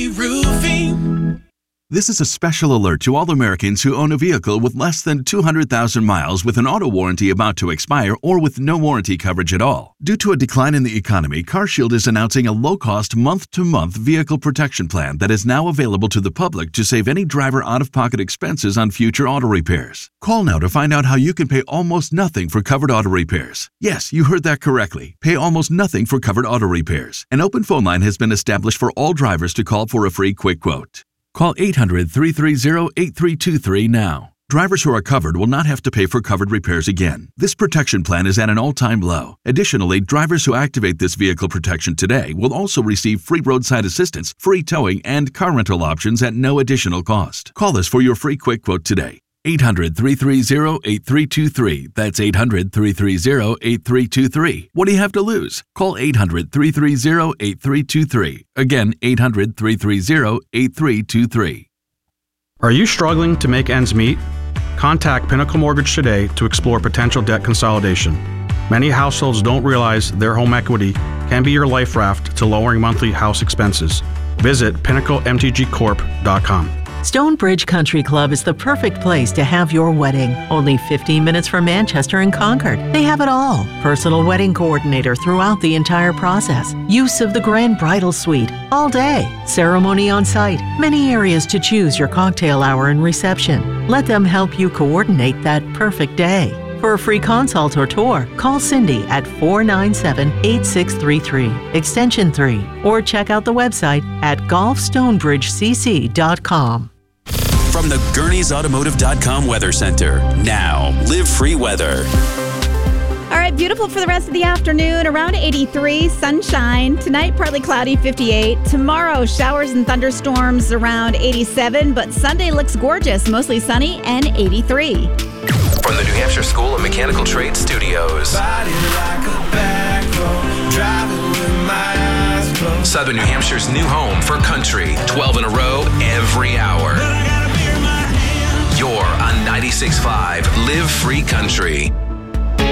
O'Reilly Roofing. This is a special alert to all Americans who own a vehicle with less than 200,000 miles with an auto warranty about to expire or with no warranty coverage at all. Due to a decline in the economy, CarShield is announcing a low-cost month-to-month vehicle protection plan that is now available to the public to save any driver out-of-pocket expenses on future auto repairs. Call now to find out how you can pay almost nothing for covered auto repairs. Yes, you heard that correctly. Pay almost nothing for covered auto repairs. An open phone line has been established for all drivers to call for a free quick quote. Call 800-330-8323 now. Drivers who are covered will not have to pay for covered repairs again. This protection plan is at an all-time low. Additionally, drivers who activate this vehicle protection today will also receive free roadside assistance, free towing, and car rental options at no additional cost. Call us for your free quick quote today. 800-330-8323. That's 800-330-8323. What do you have to lose? Call 800-330-8323. Again, 800-330-8323. Are you struggling to make ends meet? Contact Pinnacle Mortgage today to explore potential debt consolidation. Many households don't realize their home equity can be your life raft to lowering monthly house expenses. Visit pinnaclemtgcorp.com. Stonebridge Country Club is the perfect place to have your wedding. Only 15 minutes from Manchester and Concord. They have it all. Personal wedding coordinator throughout the entire process. Use of the grand bridal suite all day. Ceremony on site. Many areas to choose your cocktail hour and reception. Let them help you coordinate that perfect day. For a free consult or tour, call Cindy at 497-8633, extension 3, or check out the website at golfstonebridgecc.com. From the Gurney'sAutomotive.com Weather Center, now, Live Free Weather. All right, beautiful for the rest of the afternoon. Around 83, sunshine. Tonight, partly cloudy, 58. Tomorrow, showers and thunderstorms around 87, but Sunday looks gorgeous, mostly sunny and 83. From the New Hampshire School of Mechanical Trades Studios. Southern New Hampshire's new home for country. 12 in a row, every hour. You're on 96.5 Live Free Country.